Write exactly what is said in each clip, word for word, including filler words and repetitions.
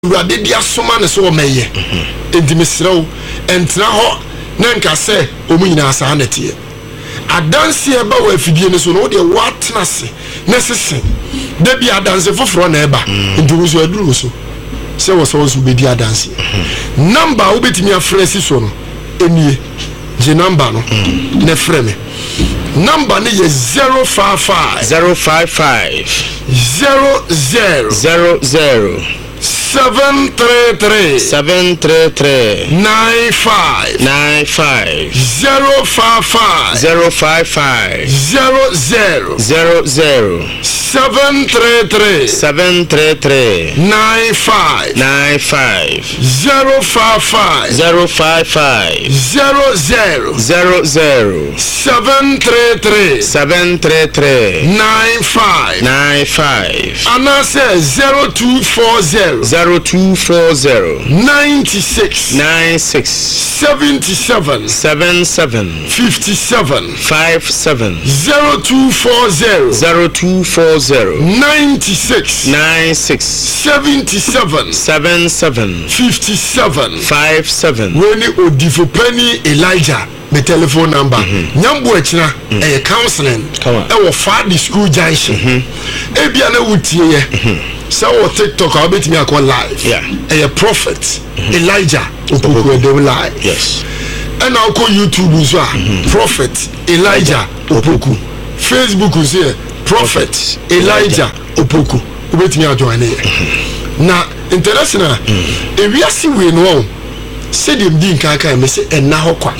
urade dia soma ne so omeye enti mesrew entra ho na nka se omu nyina asa na tie adanse eba wa afidie ne so no de watena se na sese da bi adanse foforo na eba enti wo so aduru so se wo so so be di adanse number wo betimi afresi so no enie je number no ne freme number ne ye zero five five zero five five zero zero zero zero seven three three seven three three nine five nine five zero five five zero five five zero zero zero zero seven three three seven three three nine five nine five zero five five zero five five zero zero zero zero seven three three seven three three nine five nine five and I say zero two four zero zero two four zero ninety six nine six seventy seven seven seven fifty seven five seven zero two four zero zero two four zero ninety six nine six seventy seven seven seven fifty seven five seven. When Odifo Penny Elijah my telephone number nyambo echina e counseling e wo fa the school junction e bia na wutie ye so wo TikTok a betimi akọ live yeah e prophet Elijah opoku edem live yes and now ko YouTube so prophet Elijah opoku Facebook so prophet Elijah opoku obetimi ajoin e na international e wiase we no se dem din kan kan me se enna ho kwa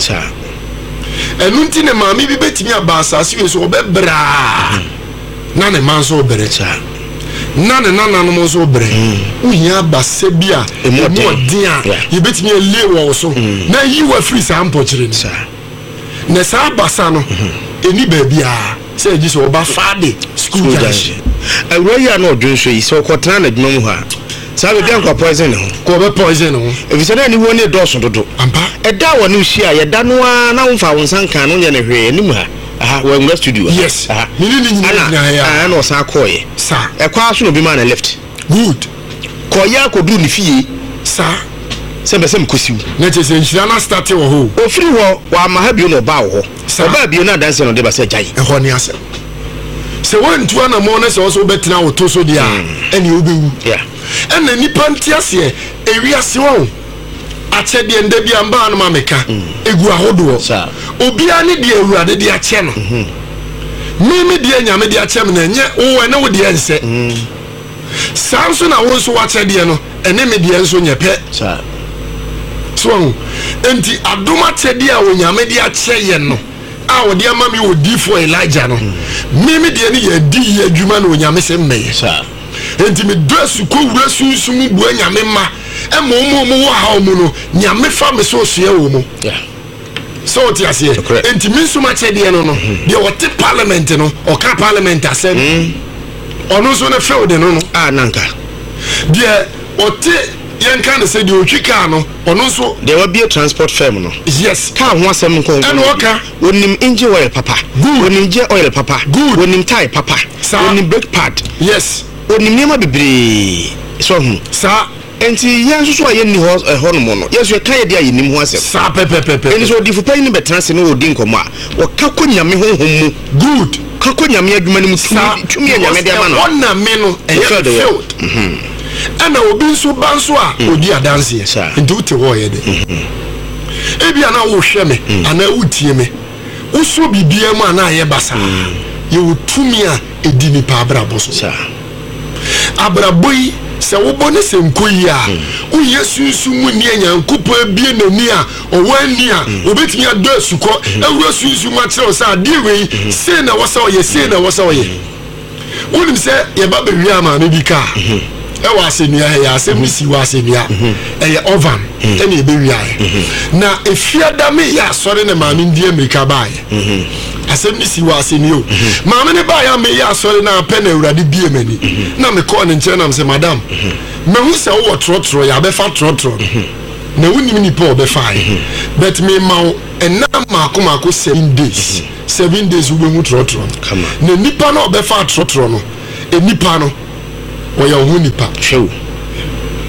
enu nti ne maami bi betimi aba asase we so obebra na ne man so obere na ne nana no so obere uhia base bia emu odin a ye betimi ele wo so na yi wa free sa ampochire ni ne sa basa no eni ba bia se ji so oba fade school junction awura ya no odun so yi so kwotana na dwuma mu ha sabe dia kwa poison ho ko be poison ho efise na ni wo ne doso dodo ampa eda wo ne hia ye da no a na wo fa wo nsanka no ye ne hwe ni mu ha aha wo ngwa studio yes aha ni ni ni na ya na o sa koye sa e kwa so no bi ma na left good koye akodu ni fie sa se be se mkosiu na che se nhira na start wo ho ofiri ho wa ma ha bi no ba wo ho ba bi no danse no de ba se jai e ho ni ase se won tu ana mo na se wo so betina wo to so dia eni obewu yeah ena nipa ntiase ewiase wo achede nda bia mba no mameka egu ahodo sa obia ne de awurade de ache no mimi de nyame de ache me na nye wo na wo de ense sanso na wo so wache de no ene me de enso nye pe sa so enti adoma che de a wo nyame de ache ye no a wo de ama mi wo di for Elijah no mimi de ne ye di ye adwuma no nyame se mmeye sa enti me dresu ko wura sunsun bu nyame ma e mo mo mo wo ha mu no nyame fa me so so ye wo mu yeah so ti ase enti me so ma che de no no de o te parliament no o ka parliament asem ono so na fe de no no ah nanka de o te yen kan se de o twika no ono so de wa bia transport firm no yes ka ho asem ko eno oka onim engine oil papa onim je oil papa onim tire papa onim brake pad yes onim niam bebre so hu sa enti yan so so aye ni ho ho no mo no yeso ka ye de aye nim ho asem sa pepepepe eni so di fupa ni betra se no odi nkomo a wo ka ko nyame ho ho mu good ka ko nyame adwuma ni mu tumi nyame de ama no ona me no e field mhm ana obi nso ba nso a odi adanse enti uti ho ye de ebia na wo hwe me ana utie me uso bibia mu ana ye basa ye utumi a edi ni pa abrabo so abraboi se wo bone se nkoyi a wo yesusu mu ni anyankopo abie nani a owani a obetimi ado asuko ewura susu mu akere sa ade wei se na wo sa oye se na wo sa oye wonim se ye ba be wi ama me bi ka e wa asenia ya asem si wa asenia e ye ovan ene e be wi aye na efia da me ya sore na ma me ndi America bae asem ni si wa asenio maame ne ba ya me ya sore na pe na urade bie mani na me call ne nche na me say madam me hu se wo trotro ya be fa trotro na woni ni po be fa but me ma enna ma ko ma ko seven days seven days wo be hu trotro na nipa na obefa trotro no e nipa no wo ya hu nipa hwe